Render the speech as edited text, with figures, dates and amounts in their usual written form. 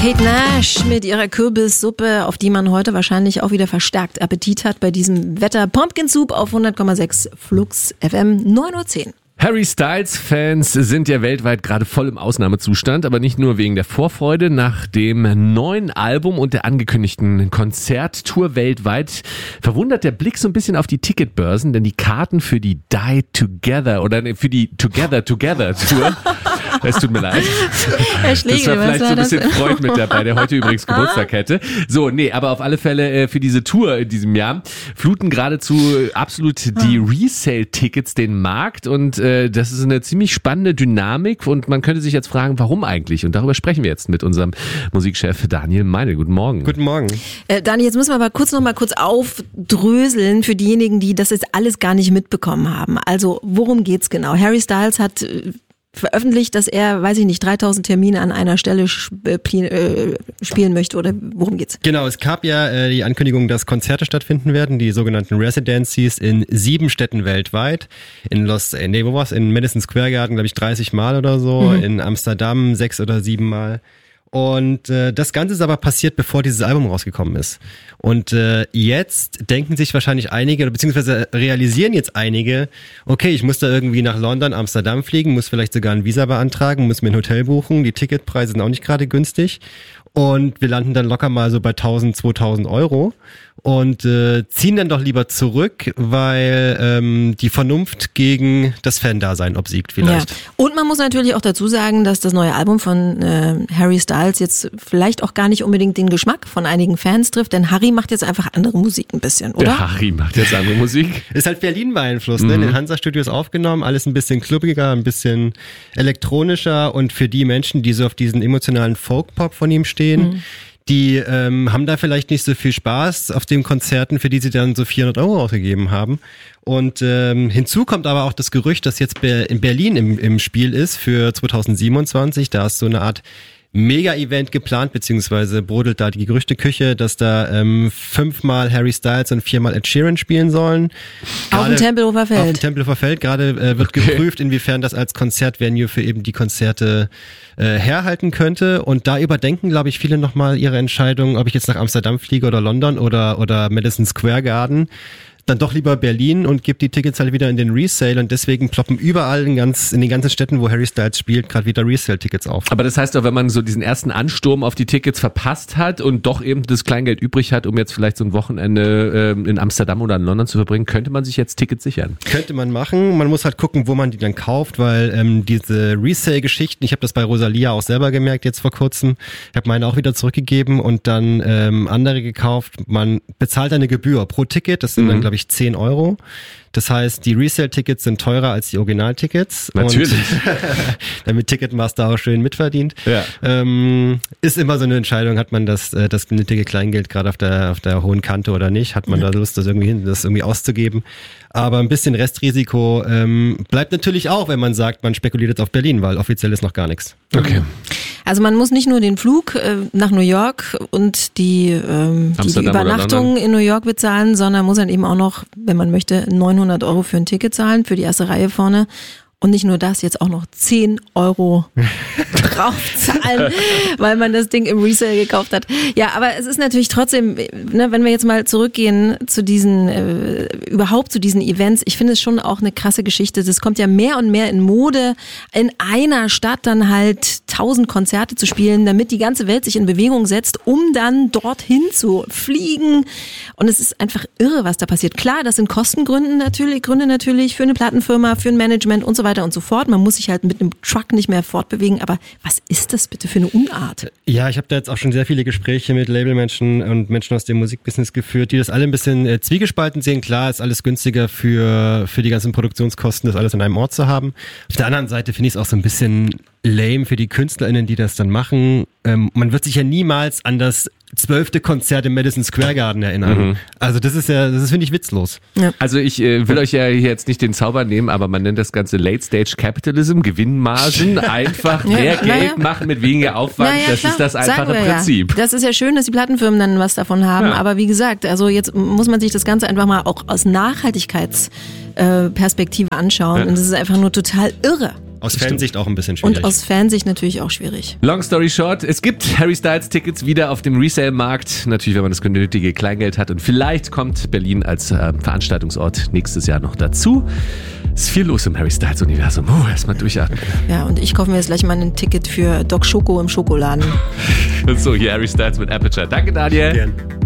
Kate Nash mit ihrer Kürbissuppe, auf die man heute wahrscheinlich auch wieder verstärkt Appetit hat bei diesem Wetter. Pumpkin Soup auf 100,6 Flux FM, 9:10 Uhr. Harry Styles-Fans sind ja weltweit gerade voll im Ausnahmezustand, aber nicht nur wegen der Vorfreude. Nach dem neuen Album und der angekündigten Konzerttour weltweit verwundert der Blick so ein bisschen auf die Ticketbörsen, denn die Karten für die Die Together oder für die Together Tour, es tut mir leid, Herr Schlegel, das war vielleicht so ein bisschen Freud mit dabei, der heute übrigens Geburtstag hätte. So, nee, aber auf alle Fälle für diese Tour in diesem Jahr fluten geradezu absolut die Resale-Tickets den Markt und das ist eine ziemlich spannende Dynamik und man könnte sich jetzt fragen, warum eigentlich? Und darüber sprechen wir jetzt mit unserem Musikchef Daniel Meinl. Guten Morgen. Guten Morgen. Daniel, jetzt müssen wir aber noch mal kurz aufdröseln für diejenigen, die das jetzt alles gar nicht mitbekommen haben. Also, worum geht's genau? Harry Styles hat veröffentlicht, dass er, 3000 Termine an einer Stelle spielen möchte, oder worum geht's? Genau, es gab ja die Ankündigung, dass Konzerte stattfinden werden, die sogenannten Residencies in 7 Städten weltweit. In Madison Square Garden, glaube ich, 30 Mal oder so, in Amsterdam 6 oder 7 Mal. Und das Ganze ist aber passiert, bevor dieses Album rausgekommen ist. Und jetzt denken sich wahrscheinlich einige, oder beziehungsweise realisieren jetzt einige, okay, ich muss da irgendwie nach London, Amsterdam fliegen, muss vielleicht sogar ein Visa beantragen, muss mir ein Hotel buchen, die Ticketpreise sind auch nicht gerade günstig. Und wir landen dann locker mal so bei 1.000, 2.000 Euro und ziehen dann doch lieber zurück, weil die Vernunft gegen das Fan-Dasein obsiegt vielleicht. Ja. Und man muss natürlich auch dazu sagen, dass das neue Album von Harry Styles jetzt vielleicht auch gar nicht unbedingt den Geschmack von einigen Fans trifft, denn Harry macht jetzt einfach andere Musik ein bisschen, oder? Der Harry macht jetzt andere Musik. Ist halt Berlin beeinflusst, ne? In den Hansa-Studios aufgenommen, alles ein bisschen klubbiger, ein bisschen elektronischer und für die Menschen, die so auf diesen emotionalen Folk-Pop von ihm stehen, die haben da vielleicht nicht so viel Spaß auf den Konzerten, für die sie dann so 400 Euro ausgegeben haben. Und hinzu kommt aber auch das Gerücht, dass jetzt in Berlin im Spiel ist für 2027. Da ist so eine Art Mega-Event geplant, beziehungsweise brodelt da die Gerüchteküche, dass da 5-mal Harry Styles und 4-mal Ed Sheeran spielen sollen. Auf dem Tempelhofer Feld. Auf dem Tempelhofer Feld. Gerade wird geprüft, inwiefern das als Konzertvenue für eben die Konzerte herhalten könnte. Und da überdenken, glaube ich, viele nochmal ihre Entscheidung, ob ich jetzt nach Amsterdam fliege oder London oder Madison Square Garden. Dann doch lieber Berlin und gibt die Tickets halt wieder in den Resale und deswegen ploppen überall in den ganzen Städten, wo Harry Styles spielt, gerade wieder Resale-Tickets auf. Aber das heißt auch, wenn man so diesen ersten Ansturm auf die Tickets verpasst hat und doch eben das Kleingeld übrig hat, um jetzt vielleicht so ein Wochenende in Amsterdam oder in London zu verbringen, könnte man sich jetzt Tickets sichern? Könnte man machen. Man muss halt gucken, wo man die dann kauft, weil diese Resale-Geschichten, ich habe das bei Rosalia auch selber gemerkt jetzt vor kurzem, ich habe meine auch wieder zurückgegeben und dann andere gekauft. Man bezahlt eine Gebühr pro Ticket, das sind dann, glaube ich, 10 Euro. Das heißt, die Resale-Tickets sind teurer als die Original-Tickets. Natürlich. Und damit Ticketmaster auch schön mitverdient. Ja. Ist immer so eine Entscheidung, hat man das nötige Kleingeld gerade auf der hohen Kante oder nicht? Hat man da Lust, das irgendwie auszugeben? Aber ein bisschen Restrisiko bleibt natürlich auch, wenn man sagt, man spekuliert jetzt auf Berlin, weil offiziell ist noch gar nichts. Okay. Also man muss nicht nur den Flug nach New York und die Übernachtung in New York bezahlen, sondern muss dann eben auch noch, wenn man möchte, 900 Euro für ein Ticket zahlen, für die erste Reihe vorne. Und nicht nur das, jetzt auch noch 10 Euro draufzahlen, weil man das Ding im Resale gekauft hat. Ja, aber es ist natürlich trotzdem, ne, wenn wir jetzt mal zurückgehen zu diesen, überhaupt zu diesen Events, ich finde es schon auch eine krasse Geschichte. Das kommt ja mehr und mehr in Mode, in einer Stadt dann halt 1000 Konzerte zu spielen, damit die ganze Welt sich in Bewegung setzt, um dann dorthin zu fliegen. Und es ist einfach irre, was da passiert. Klar, das sind Kostengründe natürlich für eine Plattenfirma, für ein Management und so weiter und so fort. Man muss sich halt mit einem Truck nicht mehr fortbewegen, aber was ist das bitte für eine Unart? Ja, ich habe da jetzt auch schon sehr viele Gespräche mit Labelmenschen und Menschen aus dem Musikbusiness geführt, die das alle ein bisschen zwiegespalten sehen. Klar, ist alles günstiger für die ganzen Produktionskosten, das alles an einem Ort zu haben. Auf der anderen Seite finde ich es auch so ein bisschen lame für die KünstlerInnen, die das dann machen. Man wird sich ja niemals an das 12. Konzert im Madison Square Garden erinnern. Also das ist finde ich witzlos. Ja. Also ich will euch ja hier jetzt nicht den Zauber nehmen, aber man nennt das Ganze Late Stage Capitalism, Gewinnmargen, einfach mehr Geld machen mit weniger Aufwand, das klar. ist das einfache Prinzip. Ja. Das ist ja schön, dass die Plattenfirmen dann was davon haben, aber wie gesagt, also jetzt muss man sich das Ganze einfach mal auch aus Nachhaltigkeitsperspektive anschauen und das ist einfach nur total irre. Aus Fansicht auch ein bisschen schwierig. Und aus Fansicht natürlich auch schwierig. Long story short, es gibt Harry Styles Tickets wieder auf dem Resale-Markt. Natürlich, wenn man das nötige Kleingeld hat. Und vielleicht kommt Berlin als Veranstaltungsort nächstes Jahr noch dazu. Es ist viel los im Harry Styles-Universum. Erstmal durchatmen. Ja, und ich kaufe mir jetzt gleich mal ein Ticket für Doc Schoko im Schokoladen. Und so, hier Harry Styles mit Aperture. Danke, Daniel. Gern.